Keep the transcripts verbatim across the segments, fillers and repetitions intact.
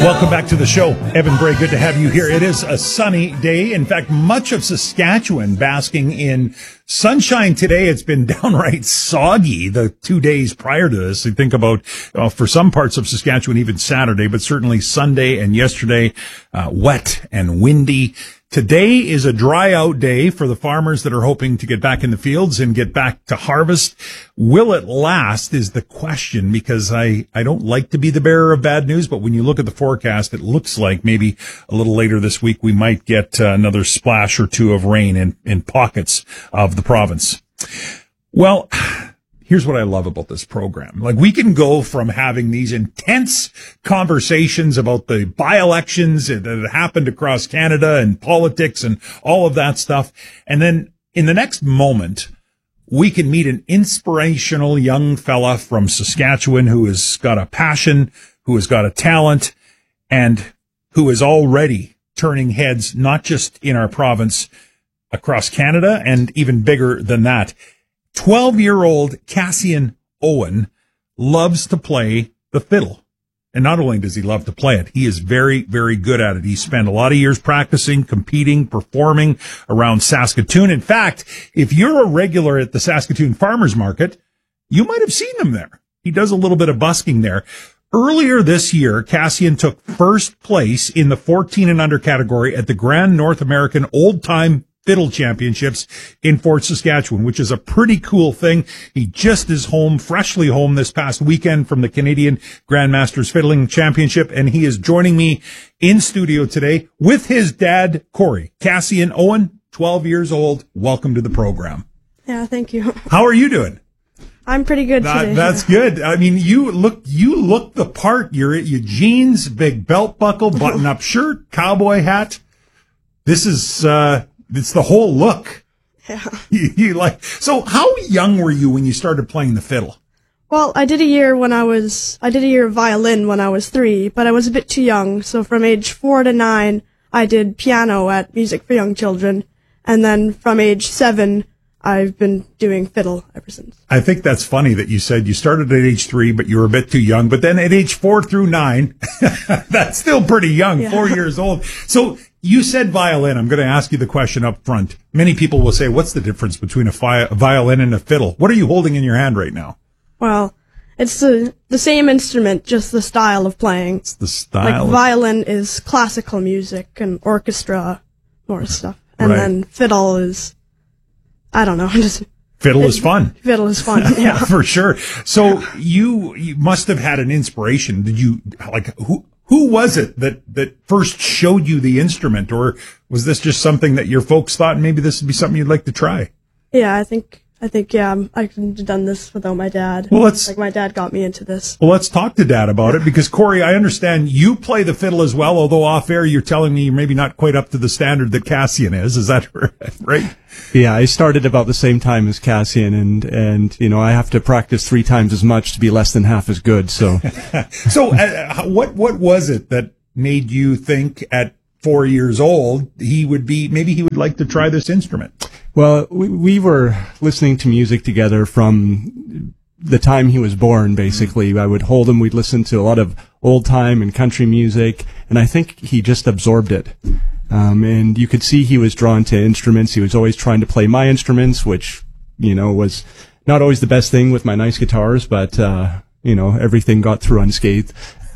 Welcome back to the show. Evan Bray, good to have you here. It is a sunny day. In fact, much of Saskatchewan basking in sunshine today. It's been downright soggy the two days prior to this. You think about, uh, for some parts of Saskatchewan, even Saturday, but certainly Sunday and yesterday, uh, wet and windy. Today is a dry out day for the farmers that are hoping to get back in the fields and get back to harvest. Will it last is the question, because I, I don't like to be the bearer of bad news, but when you look at the forecast, it looks like maybe a little later this week we might get uh, another splash or two of rain in, in pockets of the province. Well, here's what I love about this program. Like, we can go from having these intense conversations about the by-elections that have happened across Canada and politics and all of that stuff. And then in the next moment, we can meet an inspirational young fella from Saskatchewan who has got a passion, who has got a talent, and who is already turning heads, not just in our province, across Canada, and even bigger than that. twelve-year-old Cassian Owen loves to play the fiddle. And not only does he love to play it, he is very, very good at it. He spent a lot of years practicing, competing, performing around Saskatoon. In fact, if you're a regular at the Saskatoon Farmers Market, you might have seen him there. He does a little bit of busking there. Earlier this year, Cassian took first place in the fourteen and under category at the Grand North American Old Time Fiddle Championships in Fort Saskatchewan, which is a pretty cool thing. He just is home, freshly home this past weekend from the Canadian Grandmasters Fiddling Championship, and he is joining me in studio today with his dad, Corey. Cassian Owen, twelve years old. Welcome to the program. Yeah, thank you. How are you doing? I'm pretty good That, today. that's good. I mean, you look, you look the part. You're your jeans, big belt buckle, button-up shirt, cowboy hat. This is, uh, it's the whole look. Yeah. You, you like, so how young were you when you started playing the fiddle? Well, I did a year when I was, I did a year of violin when I was three, but I was a bit too young. So from age four to nine, I did piano at Music for Young Children. And then from age seven, I've been doing fiddle ever since. I think that's funny that you said you started at age three, but you were a bit too young. But then at age four through nine, that's still pretty young, yeah. Four years old. So you said violin. I'm going to ask you the question up front. Many people will say, what's the difference between a, fi- a violin and a fiddle? What are you holding in your hand right now? Well, it's the, the same instrument, just the style of playing. It's the style. Like of- violin is classical music and orchestra, more stuff. And right. then fiddle is, I don't know, just... Fiddle is fun. Fiddle is fun, yeah. For sure. So you, you must have had an inspiration. Did you, like, who, who was it that, that first showed you the instrument? Or was this just something that your folks thought maybe this would be something you'd like to try? Yeah, I think, I think, yeah, I couldn't have done this without my dad. Well, let's, like, my dad got me into this. Well, let's talk to Dad about it, because Corey, I understand you play the fiddle as well, although off air you're telling me you're maybe not quite up to the standard that Cassian is. Is that right? Yeah, I started about the same time as Cassian, and, and, you know, I have to practice three times as much to be less than half as good, so. So, uh, what, what was it that made you think at four years old he would be, maybe he would like to try this instrument? Well, we, we were listening to music together from the time he was born, basically. I would hold him, we'd listen to a lot of old time and country music, and I think he just absorbed it. Um, and you could see he was drawn to instruments. He was always trying to play my instruments, which, you know, was not always the best thing with my nice guitars, but, uh, you know, everything got through unscathed.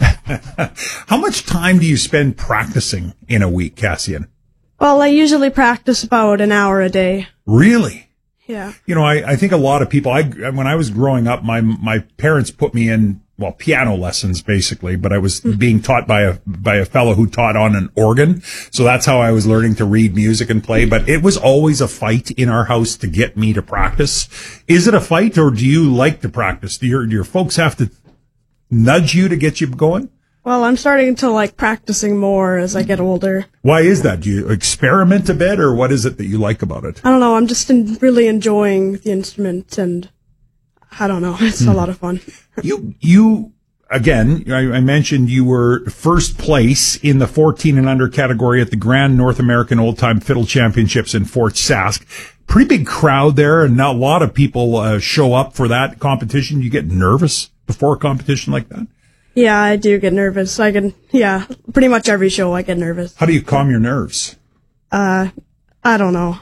How much time do you spend practicing in a week, Cassian? Well, I usually practice about an hour a day. Really? Yeah. You know, I, I think a lot of people, I, when I was growing up, my, my parents put me in, well, piano lessons basically, but I was mm. being taught by a, by a fellow who taught on an organ. So that's how I was learning to read music and play, but it was always a fight in our house to get me to practice. Is it a fight, or do you like to practice? Do your, do your folks have to nudge you to get you going? Well, I'm starting to like practicing more as I get older. Why is that? Do you experiment a bit, or what is it that you like about it? I don't know. I'm just in, really enjoying the instrument, and I don't know. It's hmm. a lot of fun. you, you, again, I, I mentioned you were first place in the fourteen and under category at the Grand North American Old Time Fiddle Championships in Fort Sask. Pretty big crowd there, and a lot of people uh, show up for that competition. You get nervous before a competition like that? Yeah, I do get nervous. I can, yeah, pretty much every show I get nervous. How do you calm your nerves? Uh, I don't know.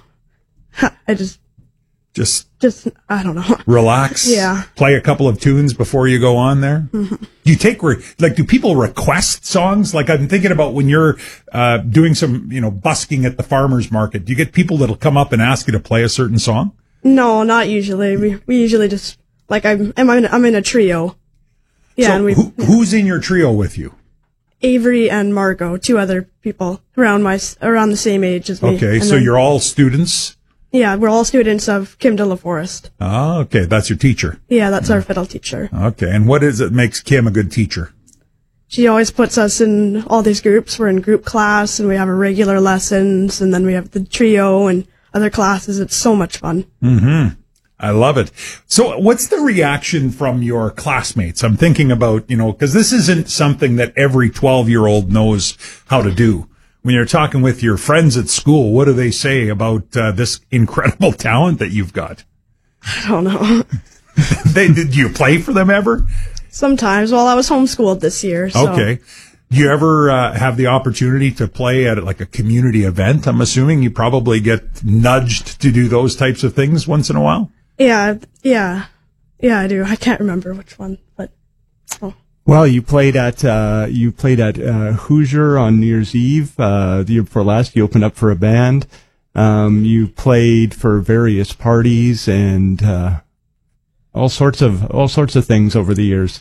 I just, Just just, I don't know. relax. Yeah. Play a couple of tunes before you go on there. Mm-hmm. Do you take, re- like, do people request songs? Like, I'm thinking about when you're uh, doing some, you know, busking at the farmer's market. Do you get people that'll come up and ask you to play a certain song? No, not usually. We we usually just, like, I'm, I'm, in, I'm in a trio. Yeah, so and we. Who, who's in your trio with you? Avery and Margot, two other people around my, around the same age as me. Okay, And so then- you're all students? Yeah, we're all students of Kim de la Forest. Oh, okay. That's your teacher. Yeah, that's our fiddle teacher. Okay. And what is it makes Kim a good teacher? She always puts us in all these groups. We're in group class, and we have our regular lessons, and then we have the trio and other classes. It's so much fun. Mm-hmm. I love it. So what's the reaction from your classmates? I'm thinking about, you know, because this isn't something that every twelve-year-old knows how to do. When you're talking with your friends at school, what do they say about uh, this incredible talent that you've got? I don't know. they did you play for them ever? Sometimes. Well, I was homeschooled this year. So. Okay. Do you ever uh, have the opportunity to play at like a community event? I'm assuming you probably get nudged to do those types of things once in a while. Yeah, yeah, yeah. I do. I can't remember which one, but. Oh. Well, you played at uh, you played at uh, Hoosier on New Year's Eve uh, the year before last. You opened up for a band. Um, you played for various parties and uh, all sorts of all sorts of things over the years.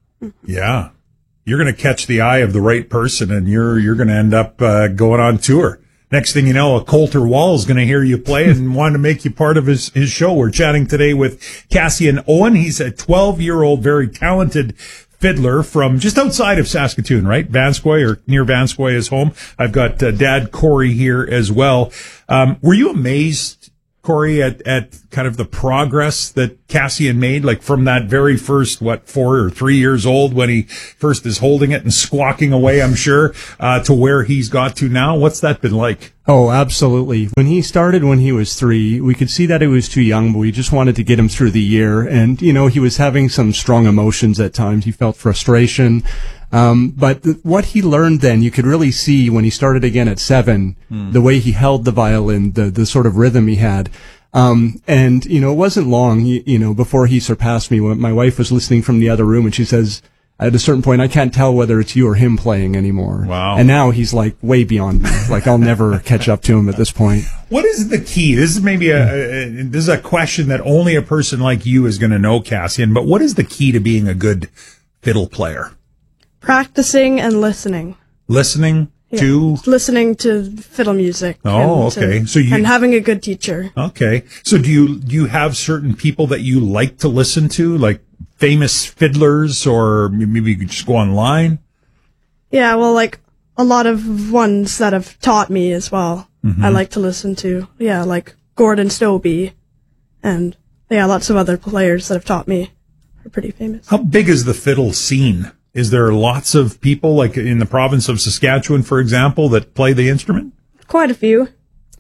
Yeah, you're going to catch the eye of the right person, and you're you're going to end up uh, going on tour. Next thing you know, a Coulter Wall is going to hear you play and want to make you part of his, his show. We're chatting today with Cassian Owen. He's a twelve-year-old, very talented fiddler from just outside of Saskatoon, right? Vanscoy, or near Vanscoy is home. I've got uh, Dad Corey here as well. Um, were you amazed, Corey, at, at kind of the progress that Cassian made, like from that very first, what, four or three years old when he first is holding it and squawking away, I'm sure, uh, to where he's got to now? What's that been like? Oh, absolutely. When he started when he was three, we could see that he was too young, but we just wanted to get him through the year. And, you know, he was having some strong emotions at times. He felt frustration. Um, but th- what he learned then, you could really see when he started again at seven, mm. the way he held the violin, the, the sort of rhythm he had. Um, and, you know, it wasn't long, you, you know, before he surpassed me. When my wife was listening from the other room and she says, at a certain point, I can't tell whether it's you or him playing anymore. Wow. And now he's like way beyond me. Like I'll never catch up to him at this point. What is the key? This is maybe a, a this is a question that only a person like you is going to know, Cassian, but what is the key to being a good fiddle player? Practicing and listening. Listening yeah. to? Listening to fiddle music. Oh, and okay. To, so you, and having a good teacher. Okay. So do you, do you have certain people that you like to listen to, like famous fiddlers, or maybe you could just go online? Yeah, well, like a lot of ones that have taught me as well. Mm-hmm. I like to listen to. Yeah, like Gordon Stobie, and yeah, lots of other players that have taught me are pretty famous. How big is the fiddle scene? Is there lots of people, like in the province of Saskatchewan, for example, that play the instrument? Quite a few.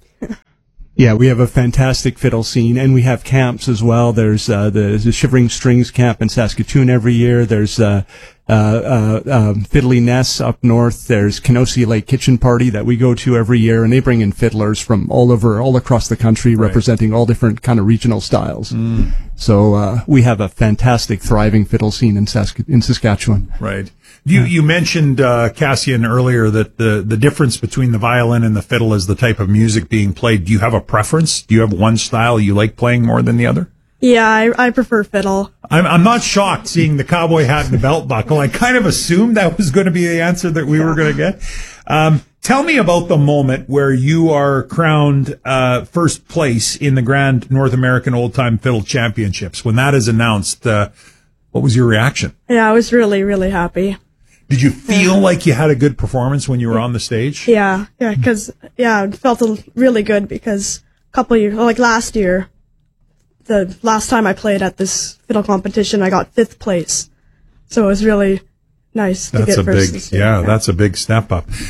Yeah, we have a fantastic fiddle scene, and we have camps as well. There's uh, the, the Shivering Strings camp in Saskatoon every year. There's uh, uh, uh, um, Fiddly Ness up north. There's Kenosi Lake Kitchen Party that we go to every year, and they bring in fiddlers from all over, all across the country, right, representing all different kind of regional styles. Mm. So uh, we have a fantastic, thriving fiddle scene in, Sask- in Saskatchewan. Right. You you mentioned, uh, Cassian, earlier that the, the difference between the violin and the fiddle is the type of music being played. Do you have a preference? Do you have one style you like playing more than the other? Yeah, I, I prefer fiddle. I'm I'm not shocked seeing the cowboy hat and the belt buckle. I kind of assumed that was going to be the answer that we yeah. were going to get. Um, tell me about the moment where you are crowned uh, first place in the Grand North American Old Time Fiddle Championships. When that is announced, uh, what was your reaction? Yeah, I was really, really happy. Did you feel yeah. like you had a good performance when you were on the stage? Yeah, yeah, because, yeah, it felt really good because a couple of years, like last year, the last time I played at this fiddle competition, I got fifth place. So it was really nice to that's get a first big, this year. yeah, Yeah, that's a big step up.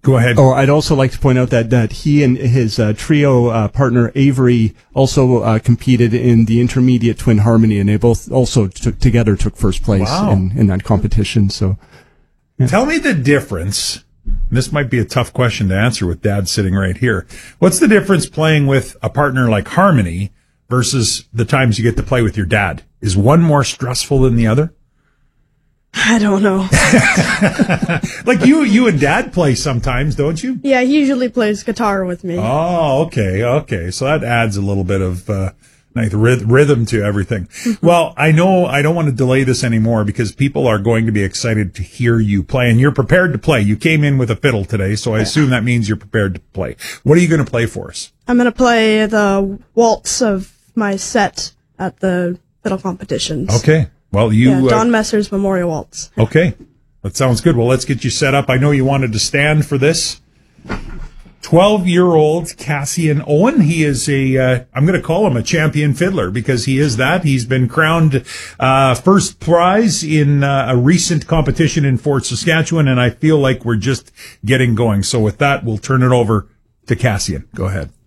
Go ahead. Oh, I'd also like to point out that, that he and his uh, trio uh, partner Avery also uh, competed in the intermediate twin harmony, and they both also took together took first place Wow. in, in that competition. So, yeah. Tell me the difference. This might be a tough question to answer with Dad sitting right here. What's the difference playing with a partner like Harmony versus the times you get to play with your dad? Is one more stressful than the other? I don't know. Like you, you and Dad play sometimes, don't you? Yeah, he usually plays guitar with me. Oh, okay, okay. So that adds a little bit of uh, nice ryth- rhythm to everything. Well, I know I don't want to delay this anymore because people are going to be excited to hear you play, and you're prepared to play. You came in with a fiddle today, so I assume that means you're prepared to play. What are you going to play for us? I'm going to play the waltz of my set at the fiddle competitions. Okay. Well, you... Yeah, uh, Don Messer's Memorial Waltz. Okay. That sounds good. Well, let's get you set up. I know you wanted to stand for this. twelve-year-old Cassian Owen. He is a, uh, I'm going to call him a champion fiddler because he is that. He's been crowned uh, first prize in uh, a recent competition in Fort Saskatchewan, and I feel like we're just getting going. So with that, we'll turn it over to Cassian. Go ahead.